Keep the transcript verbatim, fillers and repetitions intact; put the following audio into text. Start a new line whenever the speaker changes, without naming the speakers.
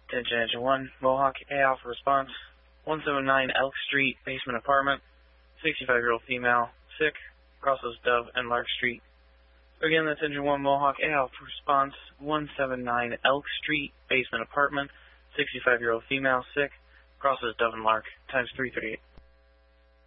Attention Engine one, Mohawk, A Alpha response, one seven nine Elk Street, basement apartment, sixty-five-year-old female, sick, crosses Dove and Lark Street. So again, that's Engine one, Mohawk, A Alpha response, one seven nine Elk Street, basement apartment, sixty-five-year-old female, sick, crosses Dove and Lark, times three thirty-eight.